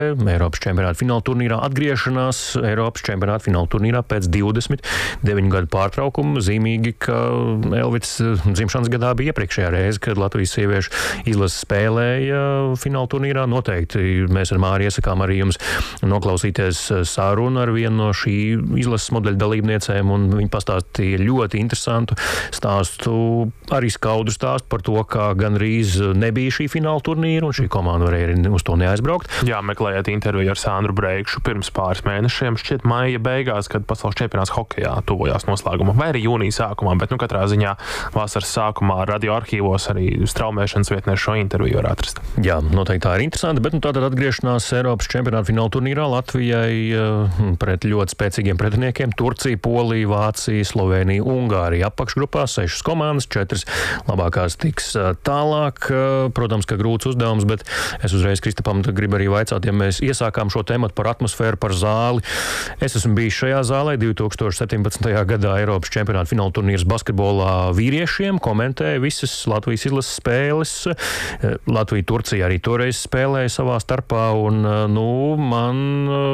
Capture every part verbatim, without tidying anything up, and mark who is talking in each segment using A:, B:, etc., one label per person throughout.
A: Eiropas čempionāta fināla turnīrā atgriešanās Eiropas čempionāta fināla turnīrā pēc divdesmit deviņu gadu pārtraukuma. Zīmīgi, ka Elvids dzimšanas gadā bija iepriekšējā reize, kad Latvijas sieviešu izlase spēlēja fināla turnīrā. Noteikti mēs ar Māri iesakām arī jums noklausīties sarunu ar vienu no šī izlases modeļa dalībniecēm, un viņi pastāstīja ļoti interesantu stāstu, arī skaudru stāstu par to, ka gandrīz nebija šī fināla turnīra, un šī komanda varēja arī uz to neaizbraukt.
B: Jā, meklējot interviju ar Sandru Breikšu pirms pāris mēnešiem, šķiet maija beigās, kad pasaules čempionāts hokejā tuvojās noslēgumam, vai arī jūnija sākumā, bet nu katrā ziņā vasaras sākumā radio arhīvos arī straumēšanas vietnē šo interviju var atrast.
A: Jā, noteikti tā ir interesanti, bet nu tātad atgriešanās Eiropas čempionāta fināla turnīrā Latvijai pret ļoti spēcīgiem pretiniekiem - Turcija, Polija, Vācija, Slovēnija, Ungārija apakšgrupā, sešas komandas, četras labākās tiks tālāk. Protams, ka grūts uzdevums, bet es uzreiz Kristapam gribu arī vaicāt, ja mēs iesākām šo tematu par atmosfēru, par zāli. Es esmu bijis šajā zālē divi tūkstoši septiņpadsmitajā gadā Eiropas čempionāta fināla turnīrs basketbolā vīriešiem, komentēja visas Latvijas izlases spēles. Latvija, Turcija arī toreiz spēlēja savā starpā, un nu, man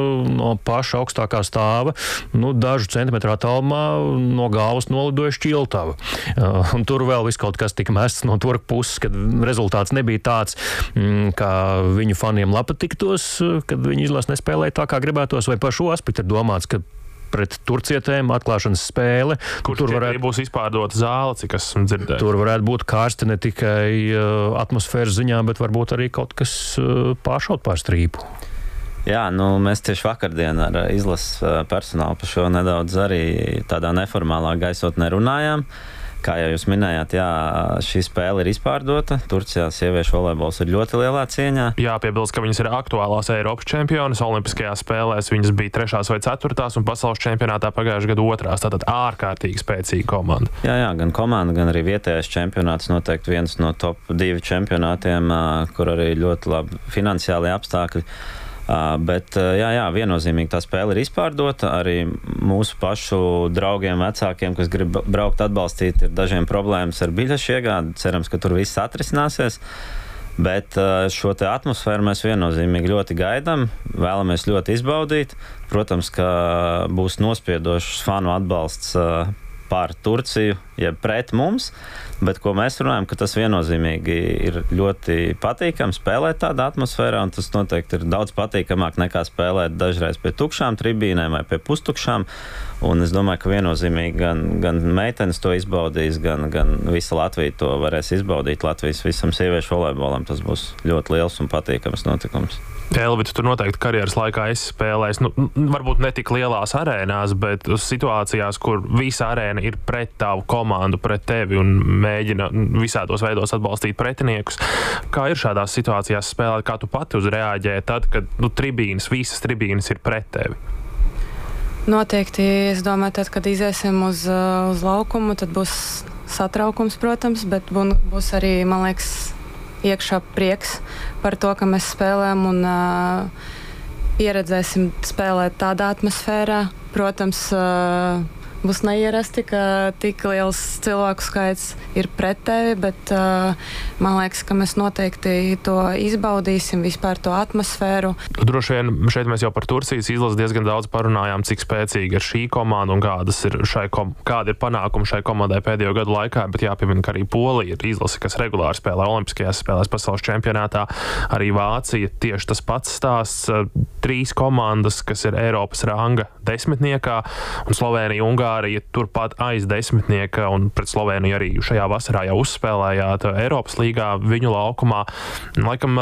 A: no paša augstākā stāva, nu, dažu centimetru attālumā no galvas nolidoja šķiltava. Un tur vēl viss kaut kas tika mests no turku puses, kad rezultāts nebija tāds, kā viņu faniem patiktos, kad viņi izlase nespēlēja tā, kā gribētos, vai par šo aspektu ir domāts, ka pret turcietēm atklāšanas spēle,
B: kur tur varētu būs izpārdota zāle, cik esmu dzirdējis.
A: Tur varētu būt karsti ne tikai uh, atmosfēras ziņā, bet varbūt arī kaut kas uh, pāršaut pār strīpu.
C: Jā, nu mēs tieši vakardien ar izlases personālu par šo nedaudz arī tādā neformālā gaisotnē runājām. Kā jau jūs minējāt, jā, šī spēle ir izpārdota. Turcijā sieviešu volejbols ir ļoti lielā cieņā.
B: Jāpiebilst, ka viņas ir aktuālās Eiropas čempionas. Olimpiskajās spēlēs viņas bija trešās vai ceturtās, un pasaules čempionātā pagājušajā gadu otrās. Tātad ārkārtīgi spēcīga komanda.
C: Jā, jā, gan komanda, gan arī vietējais čempionāts noteikti viens no top divi čempionātiem, kur arī ļoti labi finansiāli apstākļi. Uh, bet, uh, jā, jā, viennozīmīgi tā spēle ir izpārdota. Arī mūsu pašu draugiem, vecākiem, kas grib braukt atbalstīt, ir dažiem problēmas ar biļešu iegādi. Cerams, ka tur viss atrisināsies. Bet uh, šo te atmosfēru mēs viennozīmīgi ļoti gaidām, vēlamies ļoti izbaudīt. Protams, ka būs nospiedošs fanu atbalsts uh, pār Turciju, jeb pret mums, bet ko mēs runājam, ka tas viennozīmīgi ir ļoti patīkami spēlēt tādā atmosfērā, un tas noteikti ir daudz patīkamāk nekā spēlēt dažreiz pie tukšām tribīnēm vai pie pustukšām, un es domāju, ka viennozīmīgi gan, gan meitenes to izbaudīs, gan, gan visa Latvija to varēs izbaudīt. Latvijas visam sieviešu volejbolam tas būs ļoti liels un patīkams notikums.
B: Elvita, tu noteikti karjeras laikā esi spēlējis, nu, varbūt ne tik lielās arēnās, bet situācijās, kur visa arēna ir pret tavu komandu, pret tevi un mēģina visādos veidos atbalstīt pretiniekus. Kā ir šādās situācijās spēlēt, kā tu pati uzreaģē tad, kad nu, tribīnas, visas tribīnas ir pret tevi?
D: Noteikti, es domāju, tad, kad iziesim uz, uz laukumu, tad būs satraukums, protams, bet būs arī, man liekas, iekšā prieks par to, ka mēs spēlējam un uh, pieredzēsim spēlēt tādā atmosfērā. Protams, uh, būs neierasti, ka tik liels cilvēku skaits ir pret tevi, bet uh, man liekas, ka mēs noteikti to izbaudīsim, vispār to atmosfēru.
B: Droši vien šeit mēs jau par Turcijas izlasi diezgan daudz parunājām, cik spēcīga ir šī komanda un kādas ir šai kom kāda ir panākuma šai komandai pēdējo gadu laikā, bet jāpiemina, ka arī Polija ir izlase, kas regulāri spēlē olimpiskajās spēlēs pasaules čempionātā. Arī Vācija tieši tas pats stāsts. Trīs komandas, kas ir Eiropas ranga desmitniekā, un Slovēnija, Ungārija turpat aiz desmitnieka, un pret Slovēniju arī šajā vasarā jau uzspēlējāt Eiropas līgā viņu laukumā. Laikam,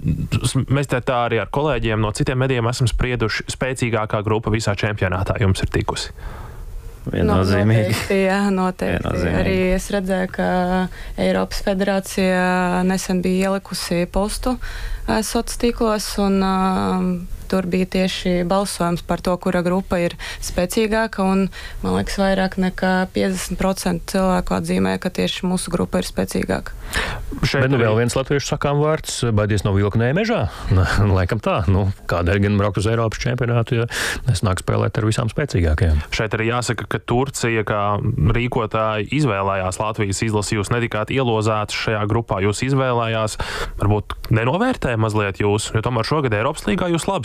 B: mēs te tā arī ar kolēģiem no citiem medijiem esam sprieduši, spēcīgākā grupa visā čempionātā jums ir tikusi.
C: Viennozīmīgi.
D: Noteikti, jā, noteikti. Viennozīmīgi. Arī es redzēju, ka Eiropas federācija nesen bija ielikusi postu sociālos tīklos, un tur bija tieši balsojums par to, kura grupa ir spēcīgāka, un, man liekas, vairāk nekā piecdesmit procenti cilvēku atzīmē, ka tieši mūsu grupa ir spēcīgāka.
A: Šeit Bet nu vēl viens latviešu sakām vārds - baidies no vilka nē mežā. Laikam tā, nu, kādēļ gan braukt uz Eiropas čempionātu, ja nesnāk spēlēt ar visām spēcīgākajām.
B: Šeit arī jāsaka, ka Turcija, kā rīkotāji, izvēlējās Latvijas izlasi. Jūs netikāt ielozēts šajā grupā, jūs izvēlējās, varbūt nenovērtē mazliet jūs, jo tomēr šogad Eiropas līgā jūs labi